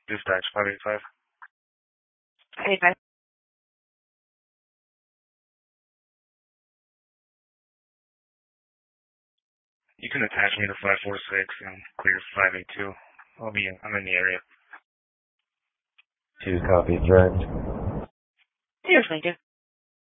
Dispatch 585. Hey, guys. You can attach me to 546 and clear 582. I'm in the area. 2 copy, direct. Seriously, dude.